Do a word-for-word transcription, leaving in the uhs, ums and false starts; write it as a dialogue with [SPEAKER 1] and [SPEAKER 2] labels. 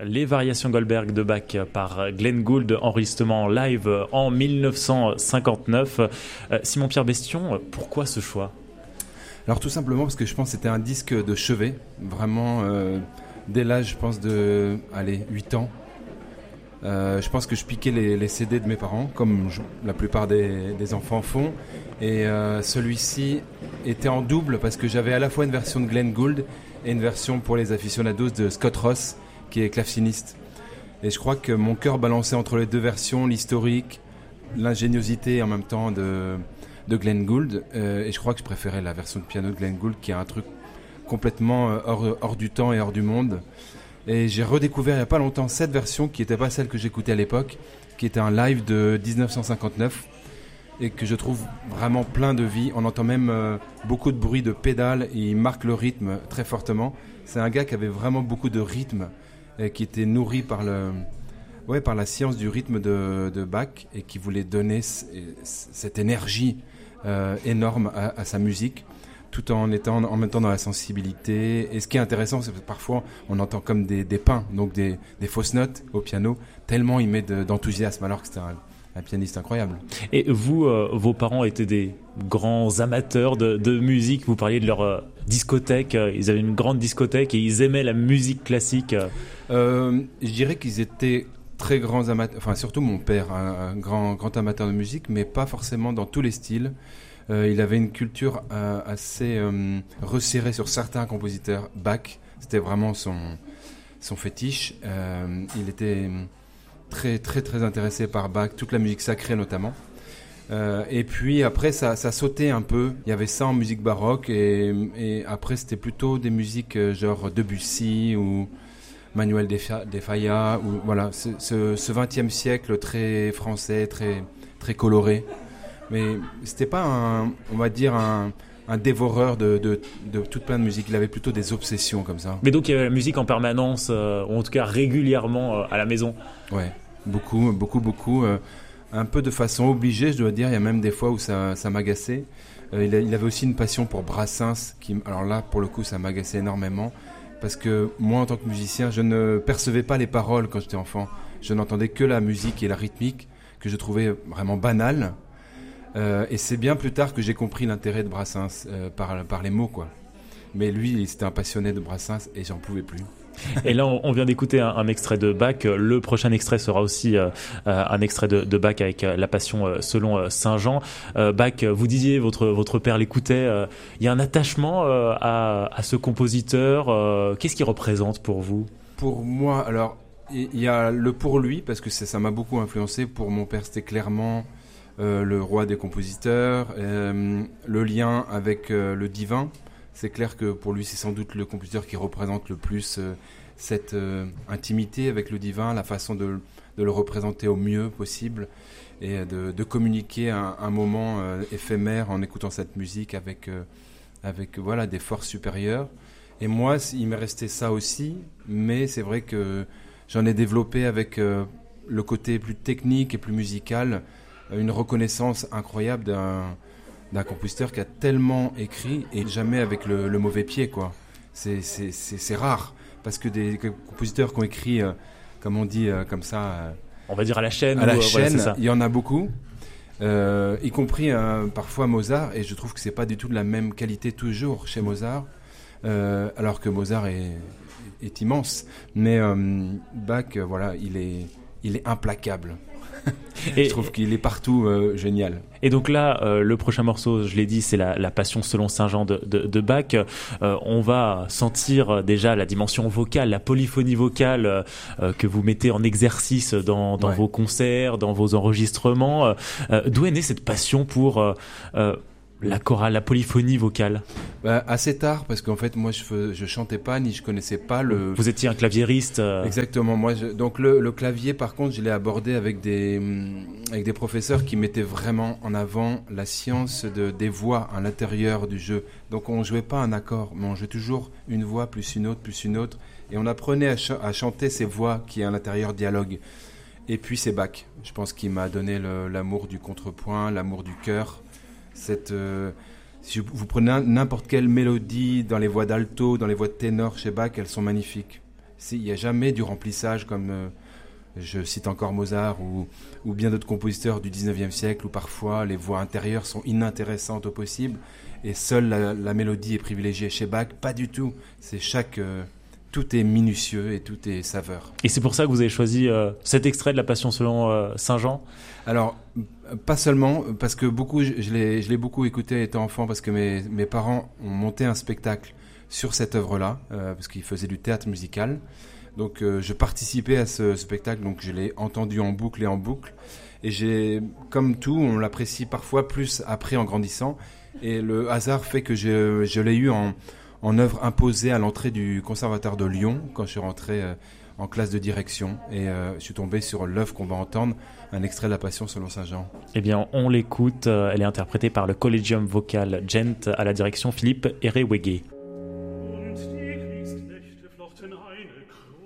[SPEAKER 1] Les variations Goldberg de Bach par Glenn Gould, enregistrement live en dix-neuf cent cinquante-neuf. Euh, Simon-Pierre Bestion, pourquoi ce choix ?
[SPEAKER 2] Alors tout simplement parce que je pense que c'était un disque de chevet, vraiment euh, dès l'âge je pense de allez, huit ans. Euh, je pense que je piquais les, les C D de mes parents, comme je, la plupart des, des enfants font. Et euh, celui-ci était en double parce que j'avais à la fois une version de Glenn Gould et une version pour les aficionados de Scott Ross, qui est claveciniste. Et je crois que mon cœur balançait entre les deux versions, l'historique, l'ingéniosité en même temps de, de Glenn Gould. Euh, et je crois que je préférais la version de piano de Glenn Gould, qui est un truc complètement hors, hors du temps et hors du monde. Et j'ai redécouvert il n'y a pas longtemps cette version qui n'était pas celle que j'écoutais à l'époque, qui était un live de dix-neuf cent cinquante-neuf et que je trouve vraiment plein de vie. On entend même euh, beaucoup de bruit de pédales et il marque le rythme très fortement. C'est un gars qui avait vraiment beaucoup de rythme et qui était nourri par, le, ouais, par la science du rythme de, de Bach et qui voulait donner c- cette énergie euh, énorme à, à sa musique, tout en étant en même temps dans la sensibilité. Et ce qui est intéressant, c'est que parfois on entend comme des, des pains, donc des, des fausses notes au piano, tellement il met de, d'enthousiasme, alors que c'était un, un pianiste incroyable.
[SPEAKER 1] Et vous, euh, vos parents étaient des grands amateurs de, de musique, vous parliez de leur euh, discothèque, ils avaient une grande discothèque et ils aimaient la musique classique.
[SPEAKER 2] Euh, je dirais qu'ils étaient très grands amateurs, enfin surtout mon père, un, un grand, grand amateur de musique, mais pas forcément dans tous les styles. Euh, il avait une culture euh, assez euh, resserrée sur certains compositeurs. Bach, c'était vraiment son, son fétiche. Euh, il était très, très, très intéressé par Bach, toute la musique sacrée notamment. Euh, et puis après, ça, ça sautait un peu. Il y avait ça en musique baroque. Et, et après, c'était plutôt des musiques euh, genre Debussy ou Manuel de Falla. Ou, voilà, ce, ce, ce vingtième siècle très français, très, très coloré. Mais c'était pas un, on va dire un, un dévoreur de, de, de toute plein de musique. Il avait plutôt des obsessions comme ça.
[SPEAKER 1] Mais donc il y avait la musique en permanence, euh, ou en tout cas régulièrement euh, à la maison.
[SPEAKER 2] Ouais, beaucoup, beaucoup, beaucoup. Euh, un peu de façon obligée, je dois dire. Il y a même des fois où ça, ça m'agaçait. Euh, il, a, il avait aussi une passion pour Brassens. Qui, alors là, pour le coup, ça m'agaçait énormément. Parce que moi, en tant que musicien, je ne percevais pas les paroles quand j'étais enfant. Je n'entendais que la musique et la rythmique, que je trouvais vraiment banale. Euh, et c'est bien plus tard que j'ai compris l'intérêt de Brassens euh, par, par les mots, quoi. Mais lui, c'était un passionné de Brassens et j'en pouvais plus.
[SPEAKER 1] Et là, on vient d'écouter un, un extrait de Bach. Le prochain extrait sera aussi euh, un extrait de, de Bach avec euh, la Passion euh, selon Saint Jean. Euh, Bach, vous disiez, votre, votre père l'écoutait. Euh, il y a un attachement euh, à, à ce compositeur. Euh, qu'est-ce qu'il représente pour vous ?
[SPEAKER 2] Pour moi, alors, il y a le pour lui, parce que ça, ça m'a beaucoup influencé. Pour mon père, c'était clairement... Euh, le roi des compositeurs, euh, le lien avec euh, le divin. C'est clair que pour lui, c'est sans doute le compositeur qui représente le plus euh, cette euh, intimité avec le divin, la façon de, de le représenter au mieux possible et de, de communiquer un, un moment euh, éphémère en écoutant cette musique avec, euh, avec voilà, des forces supérieures. Et moi, il m'est resté ça aussi, mais c'est vrai que j'en ai développé avec euh, le côté plus technique et plus musical, une reconnaissance incroyable d'un, d'un compositeur qui a tellement écrit et jamais avec le, le mauvais pied, quoi. C'est, c'est, c'est, c'est rare, parce que des compositeurs qui ont écrit, euh, comme on dit, euh, comme ça... Euh,
[SPEAKER 1] on va dire à la chaîne.
[SPEAKER 2] À la
[SPEAKER 1] ou,
[SPEAKER 2] chaîne,
[SPEAKER 1] voilà,
[SPEAKER 2] il y en a beaucoup, euh, y compris euh, parfois Mozart, et je trouve que c'est pas du tout de la même qualité toujours chez Mozart, euh, alors que Mozart est, est immense. Mais euh, Bach, euh, voilà, il est, il est implacable. Et, je trouve qu'il est partout euh, génial.
[SPEAKER 1] Et donc là, euh, le prochain morceau, je l'ai dit, c'est la, la Passion selon Saint Jean de, de, de Bach. Euh, on va sentir déjà la dimension vocale, la polyphonie vocale euh, que vous mettez en exercice dans, dans ouais. vos concerts, dans vos enregistrements. Euh, d'où est née cette passion pour euh, euh, la chorale, la polyphonie vocale ?
[SPEAKER 2] Bah, assez tard, parce qu'en fait, moi, je, fais, je chantais pas, ni je connaissais pas le...
[SPEAKER 1] Vous étiez un claviériste euh...
[SPEAKER 2] Exactement. Moi, je... Donc, le, le clavier, par contre, je l'ai abordé avec des, avec des professeurs qui mettaient vraiment en avant la science de, des voix à l'intérieur du jeu. Donc, on jouait pas un accord, mais on jouait toujours une voix, plus une autre, plus une autre. Et on apprenait à, ch- à chanter ces voix qui, à l'intérieur, dialoguent. Et puis, c'est Bach. Je pense qu'il m'a donné le, l'amour du contrepoint, l'amour du chœur. Cette, euh, si vous prenez n'importe quelle mélodie dans les voix d'alto, dans les voix de ténor chez Bach, elles sont magnifiques. Il n'y a jamais du remplissage comme, euh, je cite encore Mozart ou, ou bien d'autres compositeurs du dix-neuvième siècle où parfois les voix intérieures sont inintéressantes au possible et seule la, la mélodie est privilégiée. Chez Bach, pas du tout. C'est chaque... Euh, tout est minutieux et tout est saveur.
[SPEAKER 1] Et c'est pour ça que vous avez choisi euh, cet extrait de La Passion selon euh, Saint Jean ?
[SPEAKER 2] Alors, pas seulement, parce que beaucoup, je, je, l'ai, je l'ai beaucoup écouté étant enfant, parce que mes, mes parents ont monté un spectacle sur cette œuvre-là, euh, parce qu'ils faisaient du théâtre musical. Donc, euh, je participais à ce, ce spectacle, donc je l'ai entendu en boucle et en boucle. Et j'ai, comme tout, on l'apprécie parfois plus après en grandissant. Et le hasard fait que je, je l'ai eu en... en œuvre imposée à l'entrée du Conservatoire de Lyon, quand je suis rentré euh, en classe de direction. Et euh, je suis tombé sur l'œuvre qu'on va entendre, un extrait de La Passion selon Saint Jean.
[SPEAKER 1] Eh bien, on l'écoute. Elle est interprétée par le Collegium Vocal Gent à la direction Philippe Herreweghe.